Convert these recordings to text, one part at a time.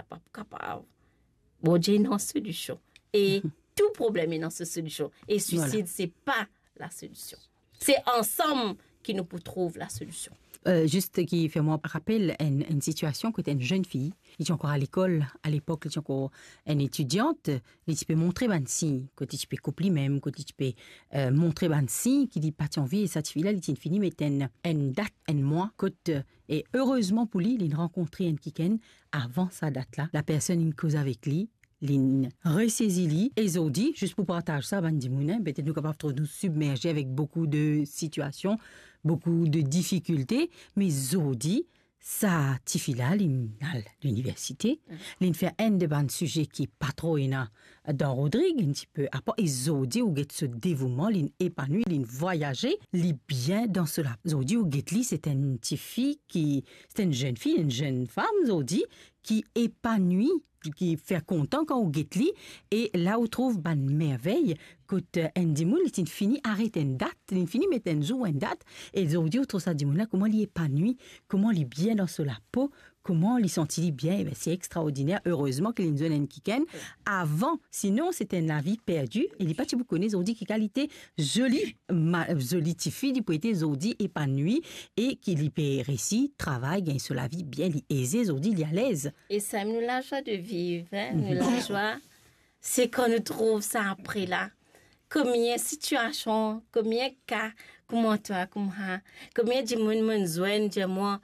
pas capable. Bon Dieu, il y a une solution. Et tout problème est dans cette solution. Et suicide, c'est pas la solution. C'est ensemble qui nous trouvent la solution. Juste qui fait moi rappel une situation quand une jeune fille, elle est encore à l'école, à l'époque, elle est encore une étudiante, elle peut montrer un signe, quand tu peux coupler même, quand tu peux montrer un signe qui dit pas envie et cette fille-là, elle est finie, mais une date, un mois, et heureusement pour lui, il a rencontré un kiken avant sa date-là, la personne une cause avec lui, l'in ressaisit et Zodi, juste pour partager ça, peut-être nous capables de nous submerger avec beaucoup de situations, beaucoup de difficultés, mais Zodi, ça tifila l'université, l'in fait un de ban sujet qui pas trop dans Rodrigue un petit peu après et Zodi ou get ce dévouement, l'in épanoui, l'in voyager, li bien dans cela. Zodi ou get li c'est une petite fille qui c'est une jeune fille, une jeune femme Zodi qui épanouit, qui fait content quand on get li et là où trouve ban merveille que Andy Moon il fini arrêter une date, il fini mettre un jour une date et Zodi trouve ça Moon là comment il épanoui, comment il bien dans la peau, comment il sentit bien, et ben c'est extraordinaire. Heureusement qu'il y a une zone kiken avant, sinon c'était la vie perdue. Il n'est pas si vous connaissez Zodi qui qualité jolie, jolie fille, il peut être Zodi épanoui et qu'il y peut réussir, travail, gagne sur la vie bien, il est aisé, Zodi il est à l'aise. Et ça nous la joie de vivre, hein? Nous la joie, c'est quand nous trouve ça après là. Combien de situations, combien de cas, comment toi, combien de monde me joignent, de moi,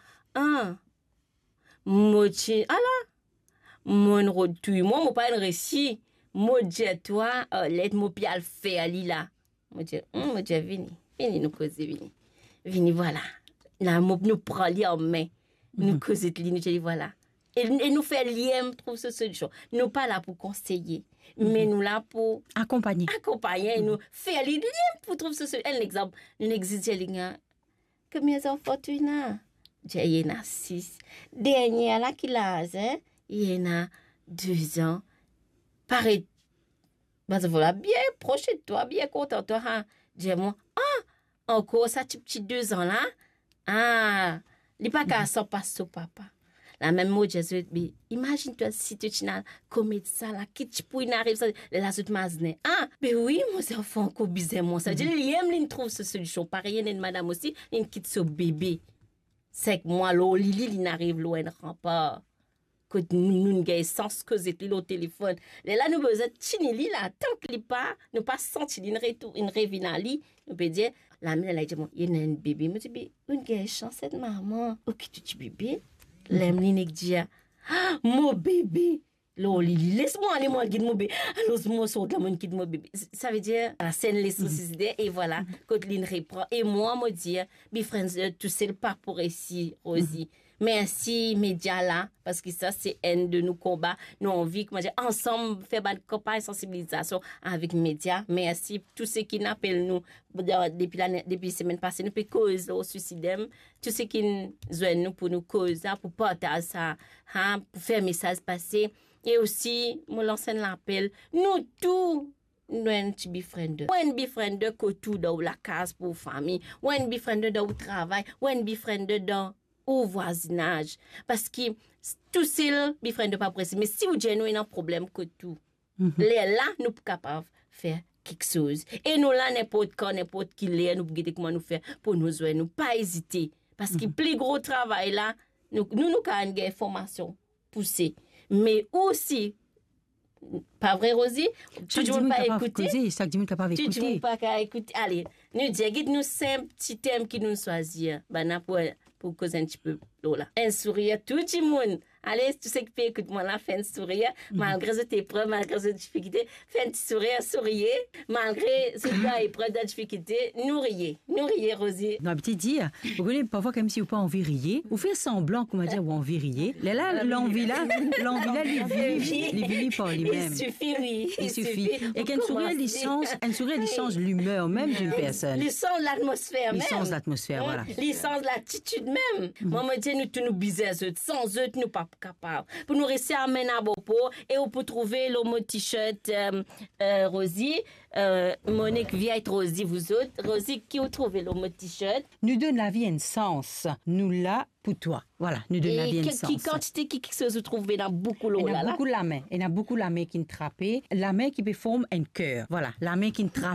mochi, alors, mon retour, moi, pas un récit, moi, dis toi, l'aide mon pied à le faire, là. Moi, dis, vini, nous causer, vini, voilà. Là, nous prend li en main, nous causer, nous dis, voilà. Et nous fait lien, trouve ce solution. Nous pas là pour conseiller, mais nous là pour accompagner, nous faire lien pour trouver ce solution. Un exemple, nous existe lien. Combien d'enfants tu as? Il y en a 6. Dernier là qui l'a, il y en a 2 ans. Pareil. Voilà, bien proche de toi, bien content de toi. Hein? Dis-moi, encore ça, petit 2 ans là. Il n'est pas qu'à s'en passer au papa. La même mot, Jésus, mais imagine-toi si tu as commis ça, là, qui tu peux arriver, ça, la suite mazné. Mais oui, mon enfant, encore bizarre, moi, ça. Je l'aime, il trouve ce solution. Pareil, il y a une madame aussi, il quitte ce bébé. C'est que moi, là, il n'arrive loin, il ne rend pas. Que nous avons sens que c'est au téléphone. Là, nous besoin de chinili, là, tant qu'il n'est pas, nous pas sentir une retour, une révinali, nous peut dire, la mère, elle a dit, il y a un bébé. Moi, je dis, une gueule, chance, cette maman. Ok, tu bébé. L'emline dit mon bébé laisse-moi aller moi guide mon bébé alors moi sort la mon guide mon bébé ça veut dire la scène les sociétés et voilà quand Lynn reprend et moi me dire mes friends tu sais pas pour ici Rosie merci médias là parce que ça c'est un de nos combats nous envie comment dire ensemble faire bonne campagne sensibilisation avec médias merci tous ceux qui n'appellent nous depuis semaine passée nous peut cause au suicide tous ceux qui nous pour nous cause pour partager ça pour faire message passer et aussi mon l'ancien l'appel nous tous nous un petit befriend ou un befriend que tout dans la case pour famille ou un befriend dans le travail ou un befriend dans au voisinage parce que tout seul befriend pas pressé mais si vous avez un problème que tout là nous capables faire quelque chose et nous là n'importe quand n'importe qui l'est nous guider comment nous faire pour nous joindre nous pas hésiter parce que plus gros travail là nous quand une information poussée mais aussi pas vrai Rosie tu ne pas écouter chaque 10 minutes pas écouter tu ne pas écouter allez nous dis simple petit thème qui nous choisir ben pour causer un petit peu là un sourire tout le monde allez tu sais que peut écouter moi là fait un sourire malgré tes épreuves malgré tes difficultés fait un petit sourire malgré ce que épreuve de difficulté nous riez Rosie non petit dire vous connaissez parfois comme si vous pas envie rier ou faire semblant comment dire ou envie rier là l'envie là les vit par lui-même il suffit et qu'un sourire il change l'humeur même d'une personne il change l'atmosphère voilà il change l'attitude même moi me dis nous tous nous bizarres sans eux nous pas capable. Pour nous rester à main à bopo et on peut trouver le mot t-shirt Rosie, Monique vieille Rosie, vous autres. Rosie, qui vous trouvez le mot t-shirt? Nous donne la vie un sens. Nous là pour toi. Voilà, nous donne la vie un sens. Qui quantité qui se trouve dans beaucoup l'eau là? Il y a beaucoup la main qui trappe, la main qui peut former un cœur. Voilà, la main qui trappe.